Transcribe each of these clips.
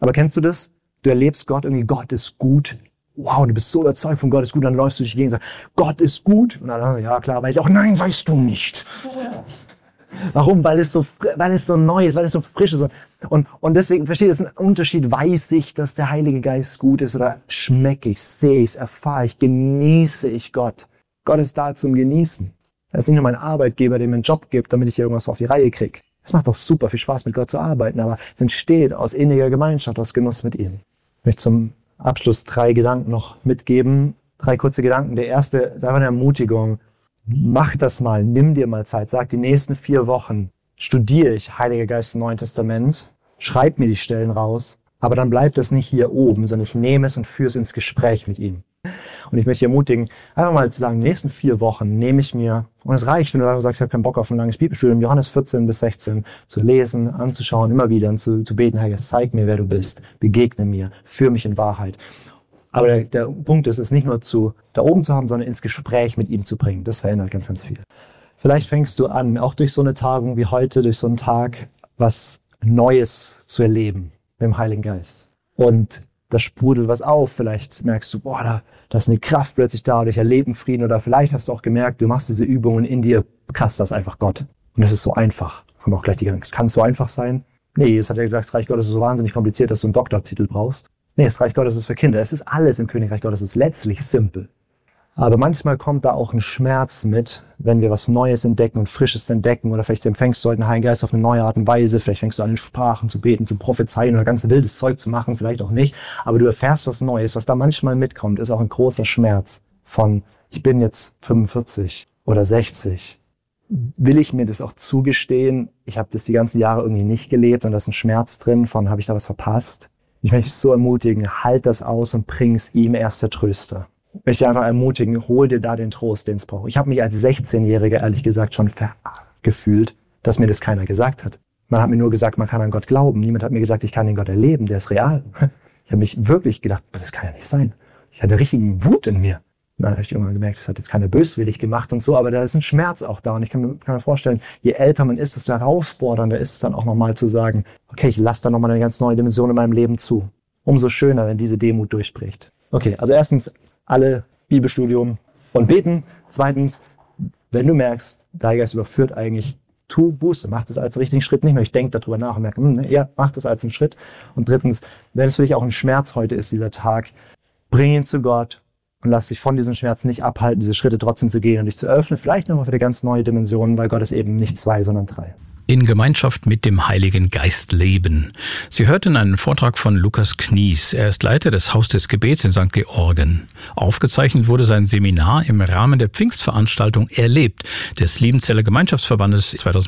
Aber kennst du das? Du erlebst Gott irgendwie, Gott ist gut. Wow, du bist so überzeugt von Gott ist gut, dann läufst du durch die Gegend und sagst, Gott ist gut. Und dann, ja klar, weiß ich auch, nein, weißt du nicht. Warum? Weil es so neu ist, weil es so frisch ist. Und deswegen, verstehe ich, das ist ein Unterschied. Weiß ich, dass der Heilige Geist gut ist oder schmecke ich, sehe ich, erfahre ich, genieße ich Gott. Gott ist da zum Genießen. Er ist nicht nur mein Arbeitgeber, der mir einen Job gibt, damit ich hier irgendwas auf die Reihe kriege. Es macht doch super viel Spaß, mit Gott zu arbeiten, aber es entsteht aus inniger Gemeinschaft, aus Genuss mit ihm. Ich möchte zum Abschluss 3 Gedanken noch mitgeben. 3 kurze Gedanken. Der erste ist einfach eine Ermutigung. Mach das mal, nimm dir mal Zeit. Sag, die nächsten 4 Wochen studiere ich Heiliger Geist im Neuen Testament, schreib mir die Stellen raus, aber dann bleibt das nicht hier oben, sondern ich nehme es und führe es ins Gespräch mit ihm. Und ich möchte dich ermutigen, einfach mal zu sagen, die nächsten 4 Wochen nehme ich mir, und es reicht, wenn du einfach sagst, ich habe keinen Bock auf ein langes Bibelstudium, Johannes 14 bis 16 zu lesen, anzuschauen, immer wieder und zu beten, Herr, zeig mir, wer du bist, begegne mir, führe mich in Wahrheit. Aber der Punkt ist, es nicht nur da oben zu haben, sondern ins Gespräch mit ihm zu bringen. Das verändert ganz, ganz viel. Vielleicht fängst du an, auch durch so eine Tagung wie heute, durch so einen Tag, was Neues zu erleben mit dem Heiligen Geist. Und da sprudelt was auf. Vielleicht merkst du, da ist eine Kraft plötzlich da oder ich erlebe einen Frieden. Oder vielleicht hast du auch gemerkt, du machst diese Übungen in dir, krass, das ist einfach Gott. Und das ist so einfach. Haben auch gleich die Gedanken, kann es so einfach sein? Nee, es hat ja gesagt, das Reich Gottes ist so wahnsinnig kompliziert, dass du einen Doktortitel brauchst. Nee, das Reich Gottes ist für Kinder. Es ist alles im Königreich Gottes. Es ist letztlich simpel. Aber manchmal kommt da auch ein Schmerz mit, wenn wir was Neues entdecken und Frisches entdecken. Oder vielleicht empfängst du heute den Heiligen Geist auf eine neue Art und Weise. Vielleicht fängst du an, in Sprachen zu beten, zu prophezeien oder ganz wildes Zeug zu machen. Vielleicht auch nicht. Aber du erfährst was Neues. Was da manchmal mitkommt, ist auch ein großer Schmerz von, ich bin jetzt 45 oder 60. Will ich mir das auch zugestehen? Ich habe das die ganzen Jahre irgendwie nicht gelebt und da ist ein Schmerz drin von, habe ich da was verpasst? Ich möchte dich so ermutigen, halt das aus und bring es ihm, er ist der Tröster. Ich möchte dich einfach ermutigen, hol dir da den Trost, den es braucht. Ich habe mich als 16-Jähriger ehrlich gesagt schon gefühlt, dass mir das keiner gesagt hat. Man hat mir nur gesagt, man kann an Gott glauben. Niemand hat mir gesagt, ich kann den Gott erleben, der ist real. Ich habe mich wirklich gedacht, das kann ja nicht sein. Ich hatte richtigen Wut in mir. Dann habe ich irgendwann gemerkt, das hat jetzt keiner böswillig gemacht und so, aber da ist ein Schmerz auch da. Und ich kann mir vorstellen, je älter man ist, desto herausfordernder ist es dann auch nochmal zu sagen, okay, ich lasse da nochmal eine ganz neue Dimension in meinem Leben zu. Umso schöner, wenn diese Demut durchbricht. Okay, also erstens, alle Bibelstudium und beten. Zweitens, wenn du merkst, der Heilige Geist überführt eigentlich, tu Buße, mach das als richtigen Schritt. Nicht nur, ich denke darüber nach und merke, ja, mach das als einen Schritt. Und drittens, wenn es für dich auch ein Schmerz heute ist, dieser Tag, bring ihn zu Gott. Und lass dich von diesem Schmerz nicht abhalten, diese Schritte trotzdem zu gehen und dich zu öffnen. Vielleicht nochmal für eine ganz neue Dimension, weil Gott ist eben nicht 2, sondern 3. In Gemeinschaft mit dem Heiligen Geist leben. Sie hörten einen Vortrag von Lukas Knies. Er ist Leiter des Haus des Gebets in St. Georgen. Aufgezeichnet wurde sein Seminar im Rahmen der Pfingstveranstaltung Erlebt des Liebenzeller Gemeinschaftsverbandes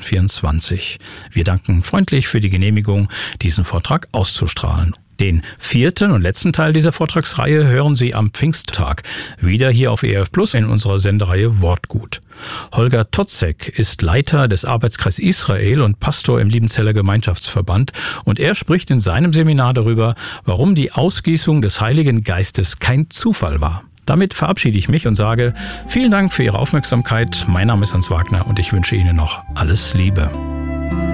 2024. Wir danken freundlich für die Genehmigung, diesen Vortrag auszustrahlen. Den 4. und letzten Teil dieser Vortragsreihe hören Sie am Pfingsttag, wieder hier auf ERF Plus in unserer Sendereihe Wortgut. Holger Totzek ist Leiter des Arbeitskreis Israel und Pastor im Liebenzeller Gemeinschaftsverband und er spricht in seinem Seminar darüber, warum die Ausgießung des Heiligen Geistes kein Zufall war. Damit verabschiede ich mich und sage vielen Dank für Ihre Aufmerksamkeit. Mein Name ist Hans Wagner und ich wünsche Ihnen noch alles Liebe.